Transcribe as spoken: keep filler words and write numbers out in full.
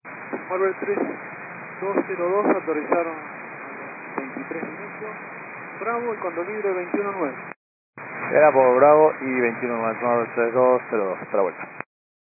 Marvel tres dos cero dos, autorizaron veintitrés minutos. Bravo, el condolibre veintiuno nueve. Era por Bravo y veintiuno más, tres dos cero dos, hasta la vuelta.